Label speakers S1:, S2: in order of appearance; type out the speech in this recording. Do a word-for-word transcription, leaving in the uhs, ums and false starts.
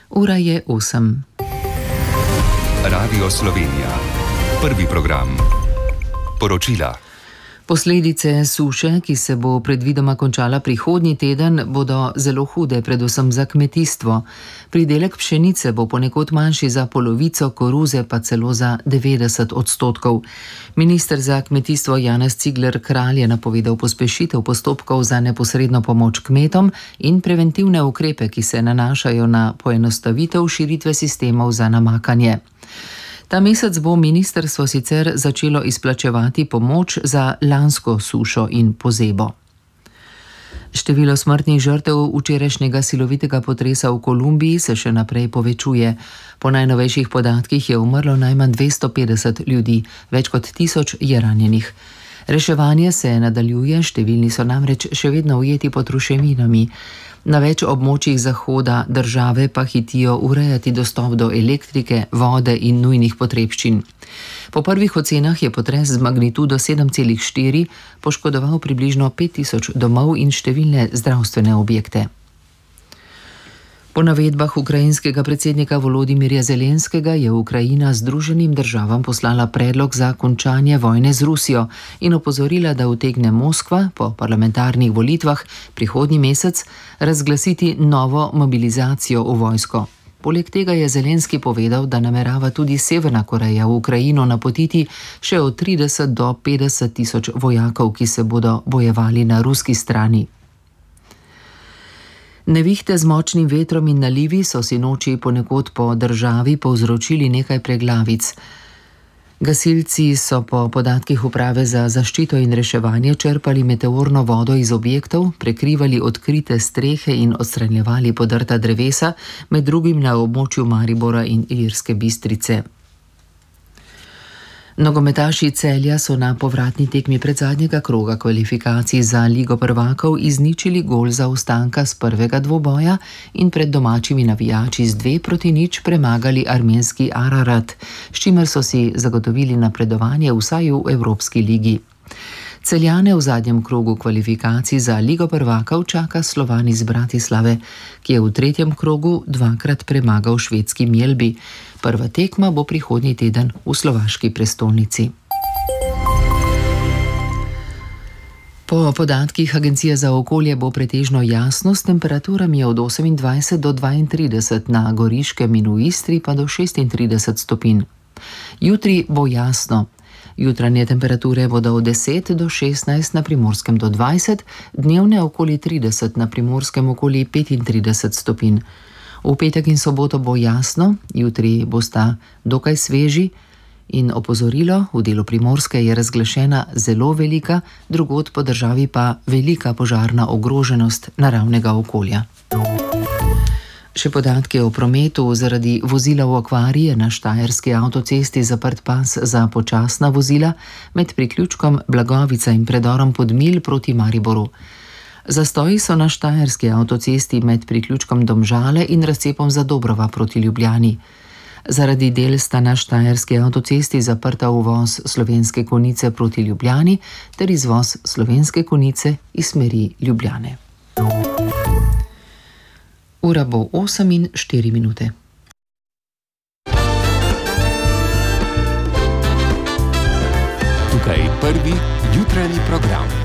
S1: Ura je osem.
S2: Radio Slovenija. Prvi program. Poročila.
S1: Posledice suše, ki se bo predvidoma končala prihodnji teden, bodo zelo hude, predvsem za kmetijstvo. Pridelek pšenice bo ponekod manjši za polovico, koruze pa celo za devetdeset odstotkov. Minister za kmetijstvo Janez Cigler Kralj je napovedal pospešitev postopkov za neposredno pomoč kmetom in preventivne ukrepe, ki se nanašajo na poenostavitev širitve sistemov za namakanje. Ta mesec bo ministrstvo sicer začelo izplačevati pomoč za lansko sušo in pozebo. Število smrtnih žrtev včerajšnjega silovitega potresa v Kolumbiji se še naprej povečuje. Po najnovejših podatkih je umrlo najmanj dvesto petdeset ljudi, več kot tisoč je ranjenih. Reševanje se nadaljuje, številni so namreč še vedno ujeti pod ruševinami. Na več območjih zahoda države pa hitijo urejati dostop do elektrike, vode in nujnih potrebščin. Po prvih ocenah je potres z magnitudo sedem celih štiri poškodoval približno pet tisoč domov in številne zdravstvene objekte. Po navedbah ukrajinskega predsednika Volodimirja Zelenskega je Ukrajina Združenim državam poslala predlog za končanje vojne z Rusijo in opozorila, da utegne Moskva po parlamentarnih volitvah prihodnji mesec razglasiti novo mobilizacijo v vojsko. Poleg tega je Zelenski povedal, da namerava tudi Severna Koreja v Ukrajino napotiti še od trideset do petdeset tisoč vojakov, ki se bodo bojevali na ruski strani. Nevihte z močnim vetrom in nalivi so sinoči ponekod po državi povzročili nekaj preglavic. Gasilci so po podatkih Uprave za zaščito in reševanje črpali meteorno vodo iz objektov, prekrivali odkrite strehe in odstranjevali podrta drevesa, med drugim na območju Maribora in Ilirske Bistrice. Nogometaši Celja so na povratni tekmi predzadnjega kroga kvalifikacij za Ligo prvakov izničili gol zaostanka s prvega dvoboja in pred domačimi navijači z dve proti nič premagali armenski Ararat, s čimer so si zagotovili napredovanje vsaj v Evropski ligi. Celjane v zadnjem krogu kvalifikacij za Ligo prvakov čaka Slovan iz Bratislave, ki je v tretjem krogu dvakrat premagal švedski Mjelbi. Prva tekma bo prihodnji teden v slovaški prestolnici. Po podatkih Agencije za okolje bo pretežno jasno s temperaturami od osemindvajset do dvaintrideset, na Goriškem in v Istri pa do šestintrideset stopinj. Jutri bo jasno. Jutranje temperature bodo od deset do šestnajst, na Primorskem do dvajset, dnevne okoli trideset, na Primorskem okoli petintrideset stopinj. V petek in soboto bo jasno, jutri bosta dokaj sveži in opozorilo, v delu Primorske je razglašena zelo velika, drugod po državi pa velika požarna ogroženost naravnega okolja. Še podatke o prometu. Zaradi vozila v akvariji na štajerski avtocesti zaprt pas za počasna vozila med priključkom Blagovica in predorom Podmilj proti Mariboru. Zastoji so na štajerski avtocesti med priključkom Domžale in razcepom Zadobrova proti Ljubljani. Zaradi del sta na štajerski avtocesti zaprta uvoz Slovenske Konjice proti Ljubljani ter izvoz Slovenske Konjice iz smeri Ljubljane. Ura bo osem in štiri minute.
S2: Tukaj prvi jutranji program.